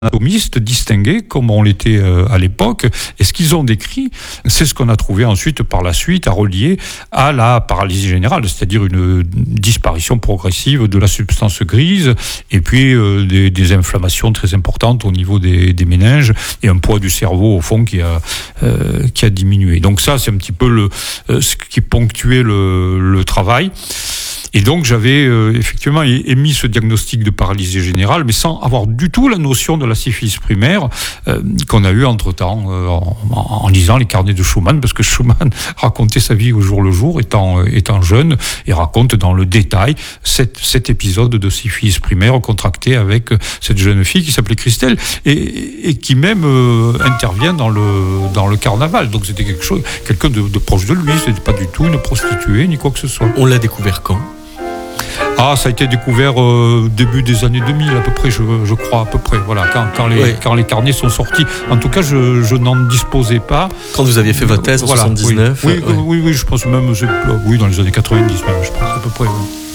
anatomiste distingué comme on l'était à l'époque, et ce qu'ils ont décrit, c'est ce qu'on a trouvé ensuite par la suite à relier à la paralysie générale, c'est-à-dire une disparition progressive de la substance grise et puis des inflammations très importantes au niveau des méninges et un poids du cerveau au fond qui a diminué. Donc ça, c'est un petit peu ce qui ponctuait le travail. Et donc j'avais effectivement émis ce diagnostic de paralysie générale, mais sans avoir du tout la notion de la syphilis primaire qu'on a eu entre-temps en lisant les carnets de Schumann, parce que Schumann racontait sa vie au jour le jour, étant jeune, et raconte dans le détail cet épisode de syphilis primaire contracté avec cette jeune fille qui s'appelait Christelle, et qui même intervient dans le carnaval. Donc c'était quelqu'un de proche de lui, c'était pas du tout une prostituée ni quoi que ce soit. On l'a découvert quand ? Ça a été découvert début des années 2000 à peu près, je crois à peu près. Voilà, quand les carnets sont sortis. En tout cas, je n'en disposais pas. Quand vous aviez fait votre thèse en 79. Oui, je pense même, dans les années 90 même, je pense à peu près. Oui.